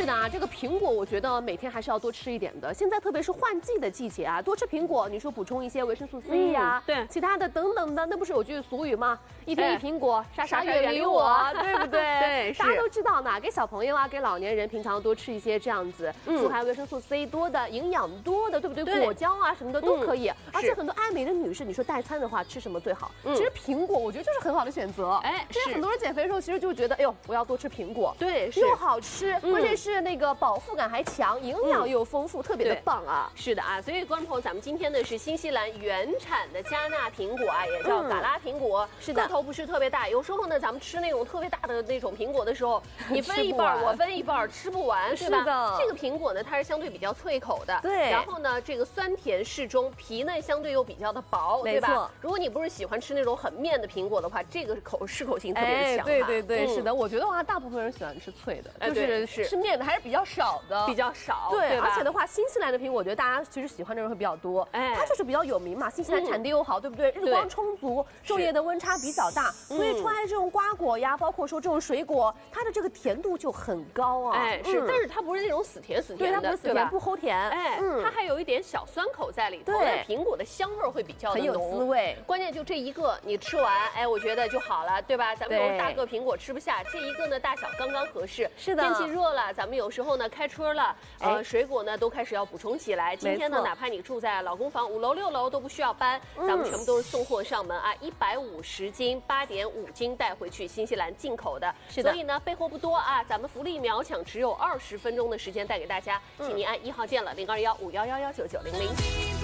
是的啊，这个苹果我觉得每天还是要多吃一点的。现在特别是换季的季节啊，多吃苹果，你说补充一些维生素 C 呀， 对， 其他的等等的，那不是有句俗语吗？一天一苹果，傻傻远离我，对不对？ 对， 大家都知道呢，给小朋友啊，给老年人平常多吃一些这样子富含维生素 C 多的、营养多的，对不对？果胶啊什么的都可以。而且很多爱美的女士，你说代餐的话吃什么最好？其实苹果我觉得就是很好的选择。哎，其实很多人减肥的时候其实就觉得，哎呦，我要多吃苹果， 对， 又好吃，关键是那个饱腹感还强，营养又丰富，特别的棒啊！ 是的啊，所以观众朋友，咱们今天呢是新西兰原产的加纳苹果啊，也叫嘎拉苹果，是的，个头不是特别大。有时候呢，咱们吃那种特别大的那种苹果的时候，你分一半，我分一半，吃不完，是吧？这个苹果呢，它是相对比较脆口的，对。然后呢，这个酸甜适中，皮呢相对又比较的薄，对吧？如果你不是喜欢吃那种很面的苹果的话，这个适口性特别的强。 对对对，是的，我觉得话大部分人喜欢吃脆的，就是吃面的还是比较少的， 比较少。 对，而且的话，新西兰的苹果，我觉得大家其实喜欢的人会比较多。哎，它就是比较有名嘛，新西兰产地又好，对不对？日光充足，昼夜的温差比较大，所以出来的这种瓜果呀，包括说这种水果，它的这个甜度就很高啊。 哎，是，但是它不是那种死甜的， 对，它不是死甜不齁甜， 哎，它还有一点小酸口在里头。对，苹果的香味会比较很有滋味。 关键就这一个，你吃完，哎，我觉得就好了，对吧？咱们有大个苹果吃不下，这一个呢大小刚刚合适。是的，天气热了，咱们有时候呢开春了，水果呢都开始要补充起来。今天呢，哪怕你住在老公房5楼6楼都不需要搬，咱们全部都是送货上门啊，150斤8.5斤带回去，新西兰进口的。是的，所以呢备货不多啊，咱们福利秒抢，只有20分钟的时间带给大家，请您按1号键了，0215111990。